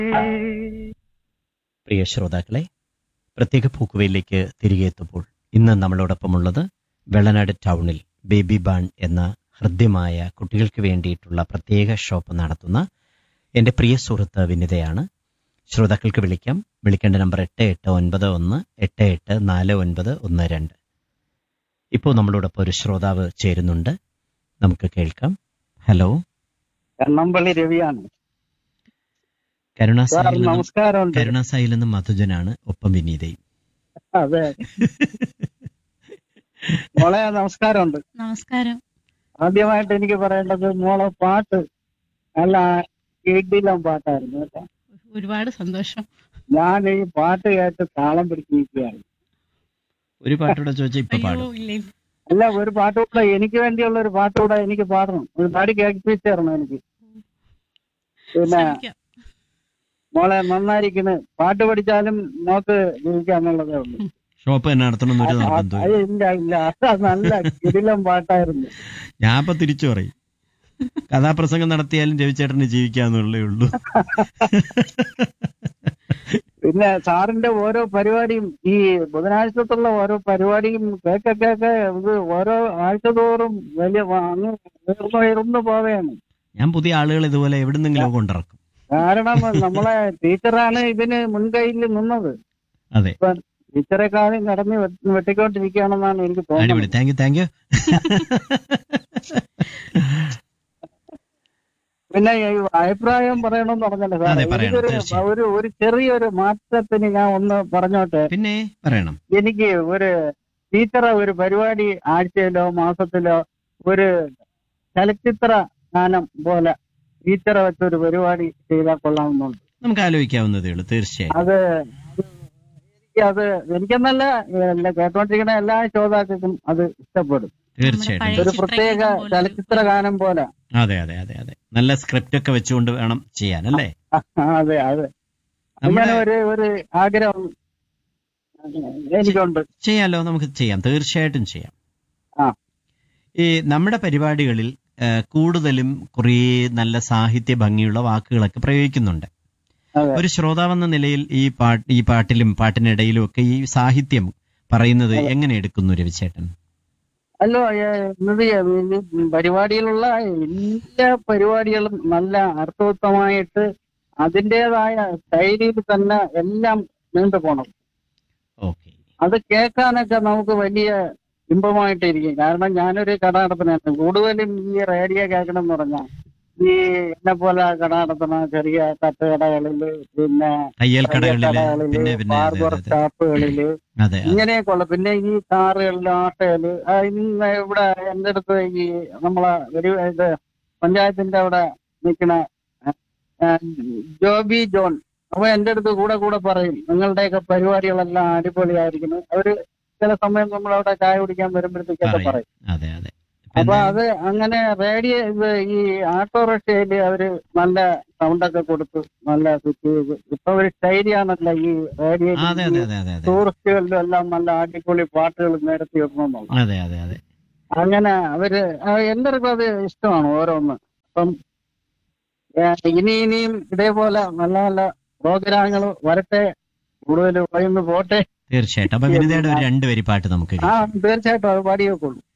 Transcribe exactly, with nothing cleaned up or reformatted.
പ്രിയ ശ്രോതാക്കളെ, പ്രത്യേക പൂക്കുവയിലേക്ക് തിരികെ എത്തുമ്പോൾ ഇന്ന് നമ്മളോടൊപ്പമുള്ളത് വെള്ളനാട് ടൗണിൽ ബേബി ബാൺ എന്ന ഹൃദ്യമായ കുട്ടികൾക്ക് വേണ്ടിയിട്ടുള്ള പ്രത്യേക ഷോപ്പ് നടത്തുന്ന എൻ്റെ പ്രിയ സുഹൃത്ത് വിനിതയാണ്. ശ്രോതാക്കൾക്ക് വിളിക്കാം. വിളിക്കേണ്ട നമ്പർ എട്ട് എട്ട് ഒൻപത് ഒന്ന് എട്ട് എട്ട് നാല് ഒൻപത് ഒന്ന് രണ്ട്. ഇപ്പോൾ നമ്മളോടൊപ്പം ഒരു ശ്രോതാവ് ചേരുന്നുണ്ട്, നമുക്ക് കേൾക്കാം. ഹലോ, കണ്ണമ്പള്ളി രവിയാണ്. കരുണാസായിൽ നിന്നും നമസ്കാരമുണ്ട്. കരുണാസായിൽ നിന്നും മധുജനാണ്, ഒപ്പം വിനീതയും. അതെ, മോളെ നമസ്കാരമുണ്ട്. നമസ്കാരം. ആദ്യമായിട്ട് എനിക്ക് പറയേണ്ടത്, മോളെ പാട്ട് നല്ല കിടിലം പാട്ടായിരുന്നു കേട്ടോ. ഒരുപാട് സന്തോഷം. ഞാൻ ഈ പാട്ട് കേട്ട് താളം പിടിച്ചിരിക്കുകയാണ്. ഒരു പാട്ടൂടെ ചോദിച്ചാൽ ഇപ്പൊ അയ്യോ, പാടും. ഇല്ല ഇല്ല. അല്ല, ഒരു പാട്ടുകൂടെ എനിക്ക് വേണ്ടിയുള്ള ഒരു പാട്ടുകൂടെ എനിക്ക് പാടണം. ഒരു പാടി കേൾപ്പിച്ചു തരണം എനിക്ക്. പിന്നെ ശ്രമിക്കാം. മോളെ നന്നായിരിക്കുന്നു. പാട്ട് പഠിച്ചാലും നോക്ക് ജീവിക്കാന്നുള്ളതേ ഉള്ളൂ. ഷോപ്പ് തന്നെ നടത്തണം ഒരു ആ, നിർബന്ധം. അത് ഇല്ല ഇല്ല അത് നല്ല കിടിലം പാട്ടായിരുന്നു. ഞാൻ ഇപ്പൊ തിരിച്ചു പറയും, കഥാപ്രസംഗം നടത്തിയാലും രവിചേട്ടന് ജീവിക്കാന്നുള്ളേ ഉള്ളൂ. പിന്നെ സാറിന്റെ ഓരോ പരിപാടിയും, ഈ ബുധനാഴ്ചത്തുള്ള ഓരോ പരിപാടിയും കേക്ക കേക്ക ഇത് ഓരോ ആഴ്ച തോറും വലിയ വ- അങ്ങ് ഉയർന്നു ഉയർന്നു പോവുകയാണ്. ഞാൻ പുതിയ ആളുകൾ ഇതുപോലെ എവിടുന്നെങ്കിലും കൊണ്ടിറക്കും. കാരണം നമ്മളെ ടീച്ചറാണ് ഇതിന് മുൻകൈയിൽ നിന്നത്. അതെ, ഇപ്പൊ ടീച്ചറെക്കാളും കടന്ന് വെ- വെട്ടിക്കൊണ്ടിരിക്കുകയാണെന്നാണ് എനിക്ക് അടിപൊളി. തോന്നുന്നത്. Thank you thank you. പിന്നെ ഈ അഭിപ്രായം പറയണമെന്ന് പറഞ്ഞല്ലോ സാർ, അതെ, പറയണം, എനിക്കൊരു തീർച്ചയായും. ഒരു ഒരു ചെറിയൊരു മാറ്റത്തിന് ഞാൻ ഒന്ന് പറഞ്ഞോട്ടെ. പിന്നെ പറയണം. എനിക്ക് ഒരു ടീച്ചറെ ഒരു പരിപാടി ആഴ്ചയിലോ മാസത്തിലോ ഒരു ചലച്ചിത്ര ഗാനം പോലെ ടീച്ചറെ വെച്ചൊരു പരിപാടി ചെയ്താൽ കൊള്ളാമെന്നുണ്ട്. നമുക്ക് ആലോചിക്കാവുന്നതേ ഉള്ളൂ, തീർച്ചയായും. അത് എനിക്ക് അത് എനിക്കെന്നല്ല, എല്ലാ കേട്ടോണ്ടിരിക്കുന്ന എല്ലാ ശ്രോതാക്കൾക്കും അത് ഇഷ്ടപ്പെടും. തീർച്ചയായിട്ടും. പഴയ ഒരു പ്രത്യേക ചിത്രഗീതം പോലെ. ചലച്ചിത്ര ഗാനം പോലെ. അതെ അതെ അതെ അതെ നല്ല സ്ക്രിപ്റ്റ് ഒക്കെ വെച്ചുകൊണ്ട് വേണം ചെയ്യാൻ, അല്ലേ? അതെ അതെ, നമ്മുടെ അങ്ങനെ ഒരു ഒരു ആഗ്രഹം എനിക്കുണ്ട്. ചെയ്യാലോ, നമുക്ക് ചെയ്യാം, തീർച്ചയായിട്ടും ചെയ്യാം. ആ. ഈ നമ്മുടെ പരിപാടികളിൽ ആ, കൂടുതലും കുറേ നല്ല സാഹിത്യ ഭംഗിയുള്ള വാക്കുകളൊക്കെ പ്രയോഗിക്കുന്നുണ്ട്. അതെ. ഒരു ശ്രോതാവെന്ന നിലയിൽ ഈ പാട്ട് ഈ പാട്ടിലും പാട്ടിനിടയിലും ഒക്കെ ഈ സാഹിത്യം പറയുന്നത് എങ്ങനെ എടുക്കുന്നു രവിചേട്ടൻ? അല്ലോ, എന്നത് ഈ പരിപാടിയിലുള്ള എല്ലാ പരിപാടികളും നല്ല അർത്ഥവത്തമായിട്ട് അതിൻ്റെതായ ശൈലിയിൽ തന്നെ എല്ലാം നീണ്ടു പോണം. ഓക്കെ. അത് കേൾക്കാനൊക്കെ നമുക്ക് വലിയ ഇമ്പമായിട്ടിരിക്കും. കാരണം ഞാനൊരു കടനടപ്പനാണ്. കൂടുതലും ഈ റേഡിയോ കേൾക്കണം എന്ന് പറഞ്ഞാൽ ഈ എന്നെ പോലെ കടനടപ്പന ചെറിയ തട്ടുകടകളില്, പിന്നെ തയ്യൽ കടകളില്, കടകളില്, പിന്നെ പിന്നെ അതെ ബാർബർ അതെ ഷാപ്പുകളില്, അതെ അതെ ഇങ്ങനെയൊക്കെ ഉള്ള, പിന്നെ ഈ കാറുകളില്, ആട്ടോയില്, ആ, ഇന്ന് ഇവിടെ എൻ്റെ അടുത്ത് ഈ നമ്മളെ ഒരു ഇത് പഞ്ചായത്തിന്റെ അവിടെ നിൽക്കണ ജോബി ജോൺ, അപ്പൊ എൻ്റെ അടുത്ത് കൂടെ കൂടെ പറയും നിങ്ങളുടെയൊക്കെ പരിപാടികളെല്ലാം അടിപൊളിയായിരിക്കുന്നു. അവര് ചില സമയം നമ്മളവിടെ ചായ കുടിക്കാൻ വരുമ്പോഴത്തേക്കൊക്കെ പറയും. പറയും. അതെ അതെ അപ്പൊ പിന്നെ അത് അങ്ങനെ റേഡിയോ ഇത് ഈ ആട്ടോറിക്ഷയില് അവര് നല്ല സൗണ്ടൊക്കെ കൊടുത്ത് നല്ല ഫിറ്റ് ചെയ്ത്, ഇപ്പൊ ഒരു ശൈലിയാണല്ലോ ഈ റേഡിയോ അതെ അതെ അതെ അതെ അതെ ടൂറിസ്റ്റുകളിലും എല്ലാം നല്ല അടിപൊളി പാട്ടുകൾ നിരത്തി ഇടണമെന്നുള്ളത്. അതെ അതെ അതെ അങ്ങനെ അവര് ആ, എല്ലാവർക്കും അത് ഇഷ്ടമാണ് ഓരോന്ന്. അപ്പം ഏ, ഇനി ഇനിയും ഇതേപോലെ നല്ല നല്ല പ്രോഗ്രാമുകൾ വരട്ടെ, കൂടുതൽ പറയുന്നു പോട്ടെ. തീർച്ചയായിട്ടും. അപ്പൊ വിനിതയുടെ ഒരു രണ്ട് വരി പാട്ട് നമുക്ക് ആ, കേൾക്കാം. തീർച്ചയായിട്ടും അത് പാടിയേക്കുള്ളൂ.